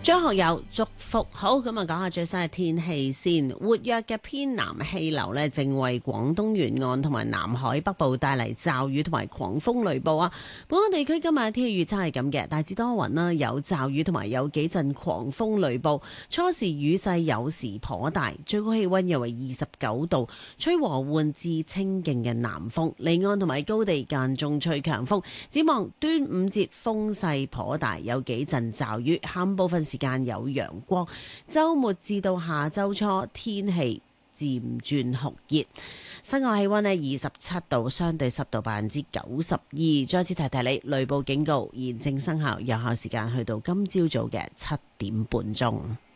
張學友祝福。好，咁啊，講下最新嘅天氣先。活躍嘅偏南氣流呢，正為廣東沿岸同埋南海北部帶嚟驟雨同埋狂風雷暴啊！本港地區今日嘅天氣預測係咁嘅，大致多雲啦，有驟雨同埋有幾陣狂風雷暴，初時雨勢有時頗大，最高氣溫約為29度，吹和緩至清勁嘅南風，離岸同埋高地間中吹強風。展望端午節風勢頗大，有幾陣驟雨，下午部分時間有陽光。週末至到下週初天氣漸轉酷熱，室外氣溫呢27度，相對濕度92%。再次提提你，雷暴警告現正生效，有效時間去到今朝早嘅7點半鐘。